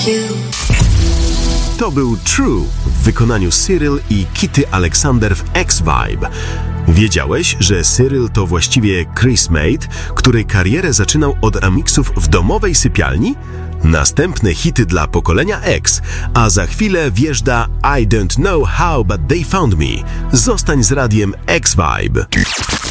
To był True w wykonaniu Cyril i Kitty Alexander w X-Vibe. Wiedziałeś, że Cyril to właściwie Chris Mate, który karierę zaczynał od remixów w domowej sypialni? Następne hity dla pokolenia X, a za chwilę wjeżdża I Don't Know How But They Found Me. Zostań z radiem X-Vibe.